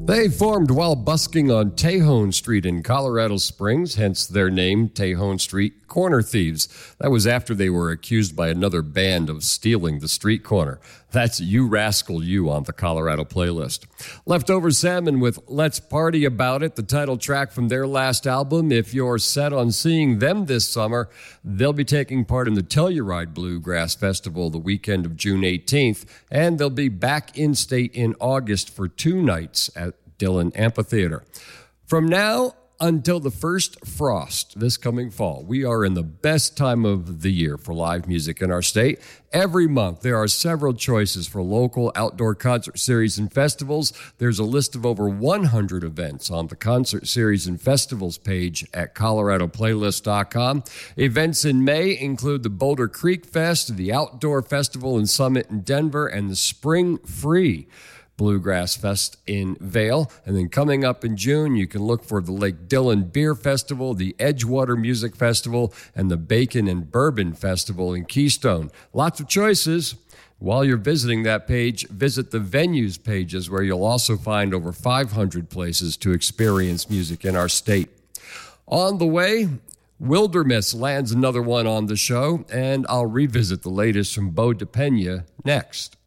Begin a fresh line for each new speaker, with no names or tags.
They formed while busking on Tejon Street in Colorado Springs, hence their name, Tejon Street Corner Thieves. That was after they were accused by another band of stealing the street corner. That's You Rascal You on the Colorado playlist. Leftover Salmon with Let's Party About It, the title track from their last album. If you're set on seeing them this summer, they'll be taking part in the Telluride Bluegrass Festival the weekend of June 18th, and they'll be back in state in August for 2 nights at Dillon Amphitheater. From now until the first frost this coming fall, we are in the best time of the year for live music in our state. Every month, there are several choices for local outdoor concert series and festivals. There's a list of over 100 events on the concert series and festivals page at coloradoplaylist.com. Events in May include the Boulder Creek Fest, the Outdoor Festival and Summit in Denver, and the Spring Free Bluegrass Fest in Vail. And then coming up in June, you can look for the Lake Dillon Beer Festival, the Edgewater Music Festival, and the Bacon and Bourbon Festival in Keystone. Lots of choices. While you're visiting that page, visit the venues pages where you'll also find over 500 places to experience music in our state. On the way, Wilderness lands another one on the show, and I'll revisit the latest from Bo DePena next.